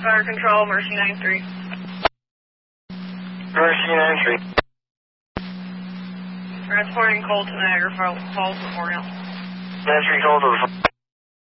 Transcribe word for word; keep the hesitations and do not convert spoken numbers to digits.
Fire Control, Mercy nine three. Mercy nine three. Transporting coal to Niagara Falls, Memorial. nine three, coal to the